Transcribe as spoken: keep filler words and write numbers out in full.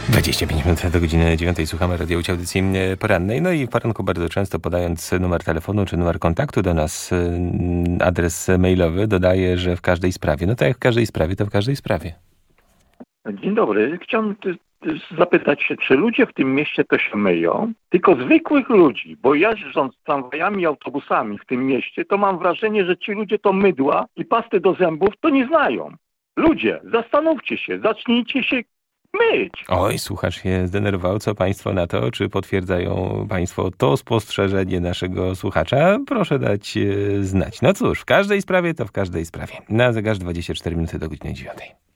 dwadzieścia pięć minut do godziny dziewiątej słuchamy Radio Audycji Porannej. No i w poranku bardzo często podając numer telefonu czy numer kontaktu do nas, adres mailowy, dodaję, że w każdej sprawie. No tak jak w każdej sprawie, to w każdej sprawie. Dzień dobry. Chciałem zapytać się, czy ludzie w tym mieście to się myją? Tylko zwykłych ludzi, bo jeżdżąc tramwajami i autobusami w tym mieście, to mam wrażenie, że ci ludzie to mydła i pasty do zębów to nie znają. Ludzie, zastanówcie się, zacznijcie się myć. Oj, słuchacz się zdenerwował. Co państwo na to? Czy potwierdzają państwo to spostrzeżenie naszego słuchacza? Proszę dać e, znać. No cóż, w każdej sprawie to w każdej sprawie. Na zegarze dwadzieścia cztery minuty do godziny dziewiątej.